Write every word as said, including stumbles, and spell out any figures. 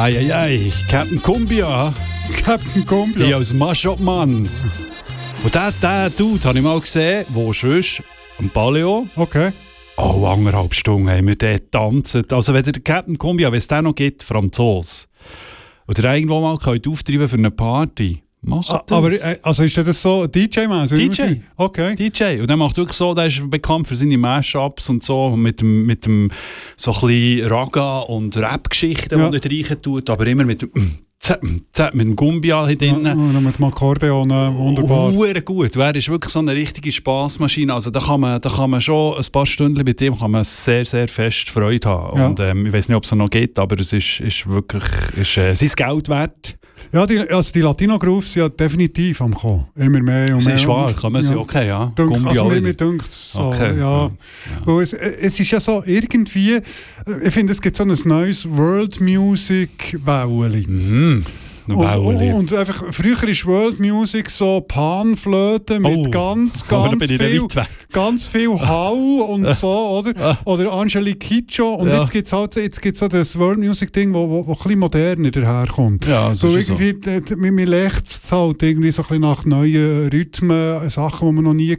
Ei, ei, ei, Captain Cumbia. Captain Cumbia. Ich als Maschop-Mann. Und der, der Dude habe ich mal gesehen, wo sonst am Paleo. Okay. Oh, anderthalb Stunden haben wir dort getanzt. Also wenn der Captain Cumbia, wenn es den noch gibt, Franzos. Oder irgendwo mal könnt auftreiben für eine Party. Macht Ah, das. aber äh, also ist das so D J-Man? D J. Okay. D J. Und der macht wirklich so, der ist bekannt für seine Mashups und so, mit dem, mit dem so ein bisschen Raga- und Rap-Geschichten, Ja. die er rein tut, aber immer mit dem Z, Z, mit dem Gumbia hier Ja, drinnen. mit dem Akkordeon, äh, wunderbar. Hure gut. Er ist wirklich so eine richtige Spassmaschine. Also da kann man, da kann man schon ein paar Stunden mit ihm kann man sehr, sehr fest Freude haben. Ja. Und ähm, ich weiß nicht, ob es noch geht, aber es ist, ist wirklich ist, äh, sein Geld wert. Ja, die, also die Latino-Grooves sind ja definitiv am kommen. Immer mehr und Sie mehr. ist wahr, kann man ja. sie, okay, ja. Dunk, Gumbi also alle. mir, mir dünkt es so, Okay, ja. ja, Weil es, es ist ja so irgendwie, ich finde, es gibt so ein neues World Music-Welle. Mhm. Und, und, und einfach, früher ist World Music so Panflöte mit Oh, ganz, aber da ganz bin ich dann viel, weit weg. ganz viel Hau und so, oder? Oder Angelique Kidjo. Und Ja. jetzt gibt es halt, jetzt gibt's so das World Music Ding, wo, wo, wo ein bisschen moderner daherkommt. Ja, so ist irgendwie, so. Mir, mir lechzt es halt irgendwie so ein bisschen nach neuen Rhythmen, Sachen, die man noch nie